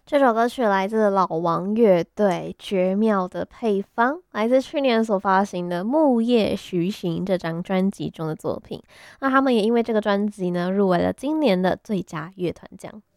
这首歌曲来自老王乐队，绝妙的配方，来自去年所发行的《木叶徐行》这张专辑中的作品。那他们也因为这个专辑呢，入围了今年的最佳乐团奖。